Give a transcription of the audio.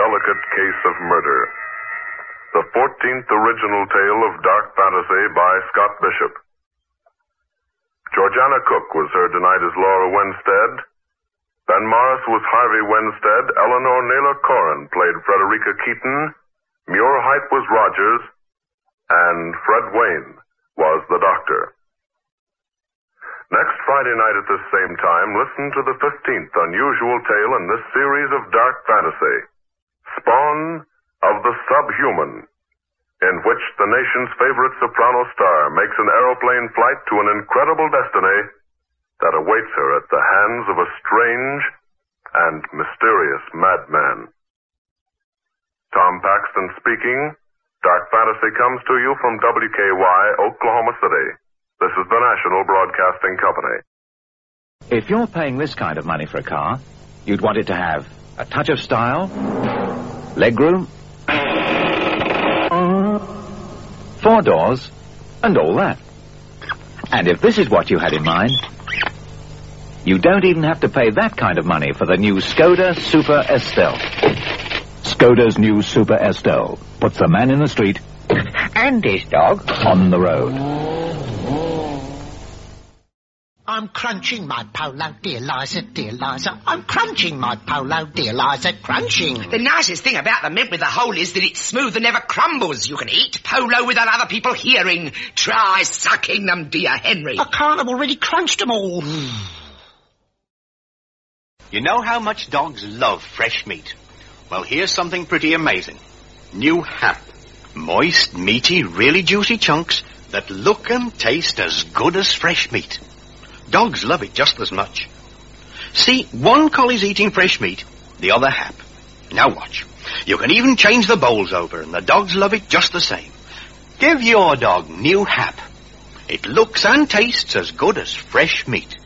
delicate case of murder. The 14th original tale of dark fantasy by Scott Bishop. Georgiana Cook was heard tonight as Laura Winstead. Ben Morris was Harvey Winstead. Eleanor Naylor Corrin played Frederica Keaton. Muir Height was Rogers. And Fred Wayne was the Doctor. Next Friday night at this same time, listen to the 15th unusual tale in this series of dark fantasy, Spawn of the Subhuman, in which the nation's favorite soprano star makes an aeroplane flight to an incredible destiny that awaits her at the hands of a strange and mysterious madman. Tom Paxton speaking. Dark Fantasy comes to you from WKY, Oklahoma City. This is the National Broadcasting Company. If you're paying this kind of money for a car, you'd want it to have a touch of style, legroom, 4 doors, and all that. And if this is what you had in mind, you don't even have to pay that kind of money for the new Skoda Super Estelle. Skoda's new Super Estelle puts the man in the street and his dog on the road. I'm crunching my polo, dear Liza, dear Liza. I'm crunching my polo, dear Liza, crunching. The nicest thing about the mint with the hole is that it's smooth and never crumbles. You can eat polo without other people hearing. Try sucking them, dear Henry. I can't, I've already crunched them all. You know how much dogs love fresh meat? Well, here's something pretty amazing. New Hap. Moist, meaty, really juicy chunks that look and taste as good as fresh meat. Dogs love it just as much. See, one collie's eating fresh meat, the other Hap. Now watch. You can even change the bowls over, and the dogs love it just the same. Give your dog New Hap. It looks and tastes as good as fresh meat.